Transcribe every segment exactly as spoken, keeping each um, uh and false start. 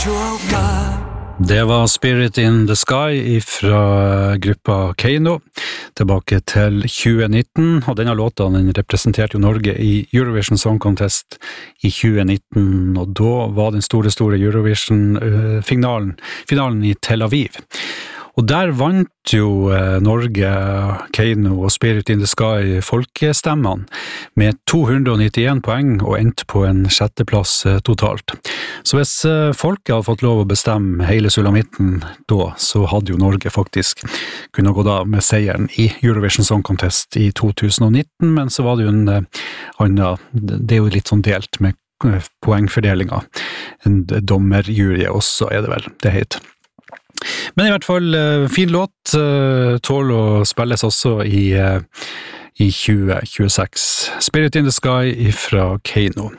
Det var Spirit in the Sky fra gruppa Keiino, tilbake til tjue nitten, og denne låta den representerte jo Norge i Eurovision Song Contest i tjue nitten, og da var den store, store Eurovision-finalen finalen i Tel Aviv. Og der vant jo Norge, Keiino og Spirit in the Sky folkestemmene med to hundre nittien poeng og endte på en sjetteplass totalt. Så hvis folket hadde fått lov å bestemme hele sulamitten da, så hadde jo Norge faktisk kunnet gå da med seieren i Eurovision Song Contest i to tusen nitten, men så var det jo en annen, det er jo litt sånn delt med poengfordelinga. En dommerjury også er det vel, det heter. Men i hvert fall, fin låt, tål å spilles også i, i tjue tjueseks. Spirit in the Sky fra Keiino.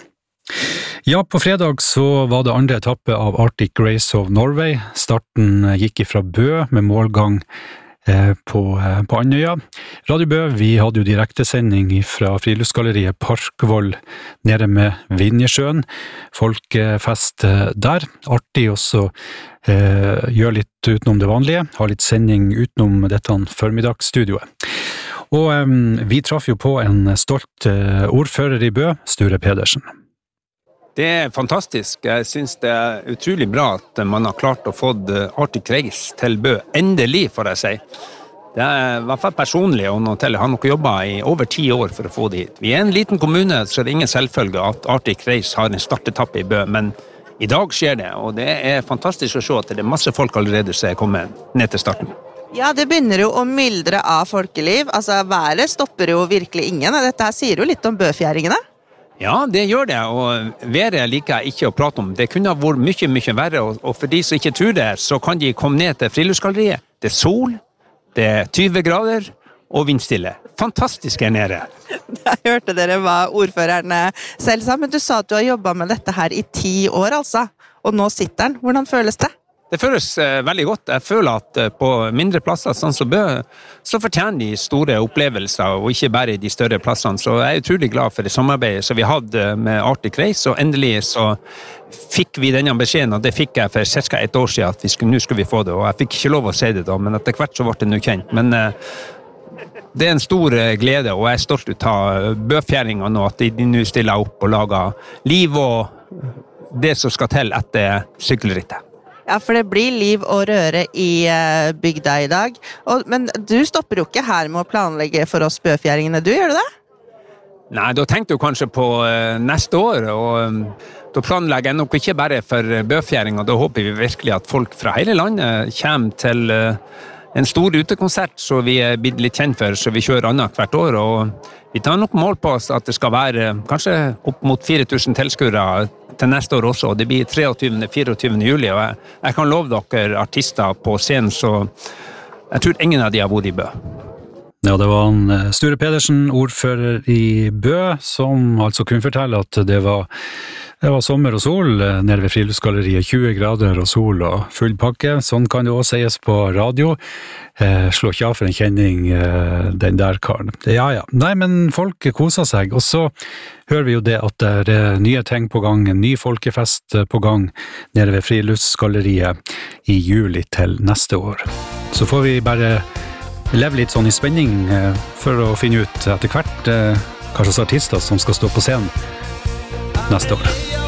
Ja, på fredag så var det andre etappe av Arctic Race of Norway. Starten gikk ifra Bø med målgang på, på Andøya. Radio Bø, vi hadde jo direktesending fra friluftsgalleriet Parkvoll nede med Vinjesjøen. Folkefest der. Artig også eh, gjør litt utenom det vanlige. Har litt sending utenom dette formiddagsstudioet. Og eh, vi traff jo på en stolt eh, ordfører i Bø, Sture Pedersen. Det er fantastisk. Jeg synes det er utrolig bra at man har klart å få Arctic Race til Bø. Endelig, får jeg si. Det er i hvert fall personlig, og nå til jeg har nok jobbet i over ti år for å få det hit. Vi er en liten kommune, så det er ingen selvfølge at Arctic Race har en startetappe i Bø, men i dag skjer det, og det er fantastisk å se at det er masse folk allerede som er kommet ned til starten. Ja, det begynner jo å myldre av folkeliv. Altså, været stopper jo virkelig ingen. Dette her sier jo litt om bøfjæringene. Ja, det gjør det, og været liker jeg ikke å prate om. Det kunne ha vært mye, mye verre, og for de som ikke tror det, så kan de komme ned til friluftsgalleriet. Det er sol, det er tyve grader, og vindstille. Fantastisk her nede. Jeg hørte dere hva ordføreren selv sa, men du sa at du har jobbet med dette her i ti år, altså. Og nå sitter den. Hvordan føles det? Det føles eh, veldig godt. Jeg føler at eh, på mindre plasser, sånn som Bø, så fortjener de store opplevelser, og ikke bare de større plassene. Så jeg er utrolig glad for det samarbeidet som vi hadde med Arctic Race, og endelig så fikk vi denne beskjeden, og det fikk jeg for cirka et år siden, at vi skulle, nå skulle vi få det, og jeg fikk ikke lov å si det da, men etter hvert så ble det nå kjent. Men eh, det er en stor glede, og jeg er stolt ut av bøfjæringa nå, at de, de nå stiller opp og lager liv og det som skal til etter sykkelrittet. Ja, for det blir liv og røre i bygda i dag. Og, men du stopper jo ikke her med å planlegge for oss bøfjæringene. Du, gjør du det? Nei, da tenkte jeg kanskje på uh, neste år, og um, da planlegger jeg nok ikke bare for bøfjæring, og da håper vi virkelig at folk fra hele landet kommer til uh, en stor utekonsert, så vi er blitt litt kjent for, så vi kjører annet hvert år, og vi tar nok mål på oss at det skal være uh, kanskje opp mot fire tusen tilskuere til neste år også, og det blir treogtyvende til fireogtyvende juli, og jeg, jeg kan love dere artister på scenen, så jeg tror ingen av de har vært i Bø. Ja, det var en Sture Pedersen, ordfører i Bø, som altså kunne fortelle at det var, det var sommer og sol nede ved friluftsgalleriet, tjue grader og sol og full pakke. Sånn kan det også sies på radio. Eh, slå ikke av for en kjenning, eh, den der karen. Ja, ja. Nei, men folk koser seg, og så hører vi jo det at det er nye ting på gang, en ny folkefest på gang nede ved friluftsgalleriet i juli til neste år. Så får vi bare leve litt sånn i spenning for å finne ut etter hvert hva slags artister som skal stå på scenen neste år.